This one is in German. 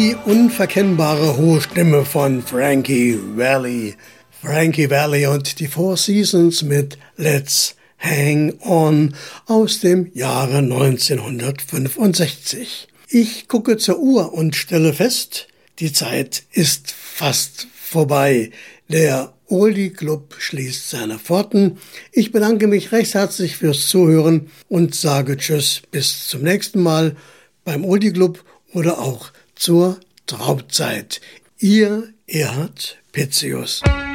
Die unverkennbare hohe Stimme von Frankie Valli. Frankie Valli und die Four Seasons mit Let's Hang On aus dem Jahre 1965. Ich gucke zur Uhr und stelle fest, die Zeit ist fast vorbei. Der Oldie Club schließt seine Pforten. Ich bedanke mich recht herzlich fürs Zuhören und sage Tschüss, bis zum nächsten Mal beim Oldie Club oder auch zur Traubzeit. Ihr Erhard Pitzius.